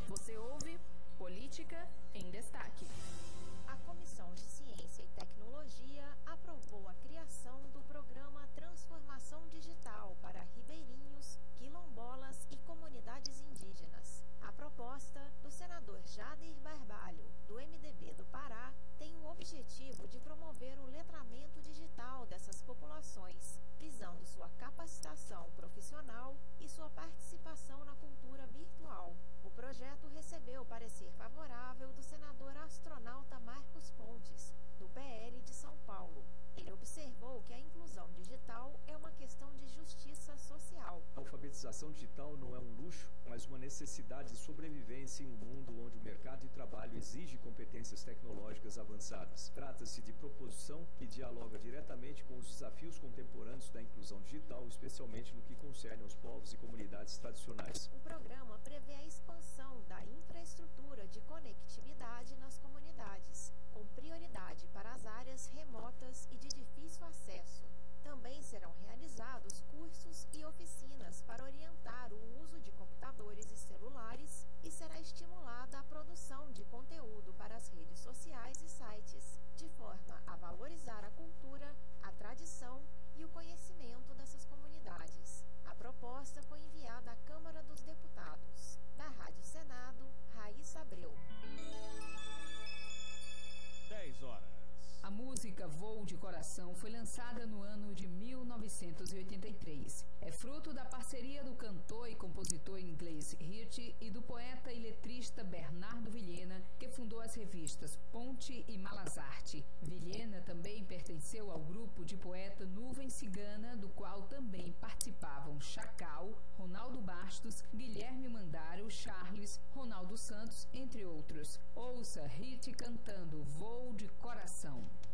Você ouve Política em Destaque. A Comissão de Ciência e Tecnologia aprovou a criação do programa Transformação Digital para ribeirinhos, quilombolas e comunidades indígenas. A proposta do senador Jader Barbalho, do MDB do Pará, tem o objetivo de promover o letramento digital dessas populações, visando sua capacitação profissional e sua participação na cultura virtual. O projeto recebeu parecer favorável do senador astronauta Marcos Pontes, do PL de São Paulo. Ele observou que a inclusão digital é uma questão de justiça social. A alfabetização digital não é um luxo, mas uma necessidade de sobrevivência em um mundo onde o mercado de trabalho exige competências tecnológicas avançadas. Trata-se de proposição que dialoga diretamente com os desafios contemporâneos da inclusão digital, especialmente no que concerne aos povos e comunidades tradicionais. O programa prevê a expansão da infraestrutura de conectividade nas comunidades, com prioridade para as áreas remotas e de difícil acesso. Também serão realizados cursos e oficinas para orientar o uso de computadores e celulares e será estimulada a produção de conteúdo para as redes sociais e sites, de forma a valorizar a cultura, a tradição e o conhecimento dessas comunidades. A proposta foi enviada à Câmara dos Deputados. Da Rádio Senado, Raíssa Abreu. 10 horas. A música Voo de Coração foi lançada no ano de 1983. É fruto da parceria do cantor e compositor inglês Hirte e do poeta e letrista Bernardo Vilhena, que fundou as revistas Ponte e Malazarte. Vilhena também pertenceu ao grupo de poeta Nuvem Cigana, do qual também participavam Chacal, Ronaldo Bastos, Guilherme Mandaro, Charles, Ronaldo Santos, entre outros. Ouça Hirte cantando Voo de Coração.